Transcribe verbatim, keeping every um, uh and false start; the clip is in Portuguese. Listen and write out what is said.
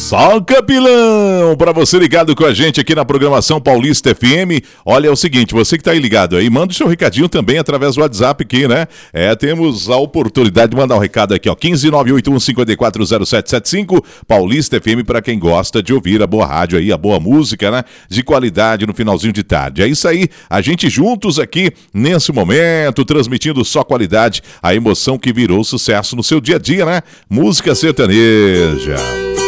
Soca pilão! Para você ligado com a gente aqui na programação Paulista F M. Olha, é o seguinte, você que tá aí ligado aí, manda o seu recadinho também através do WhatsApp aqui, né? É, temos a oportunidade de mandar um recado aqui, ó, um cinco nove oito um cinco quatro zero sete sete cinco, Paulista F M, para quem gosta de ouvir a boa rádio aí, a boa música, né? De qualidade no finalzinho de tarde. É isso aí, a gente juntos aqui nesse momento, transmitindo só qualidade, a emoção que virou sucesso no seu dia a dia, né? Música sertaneja.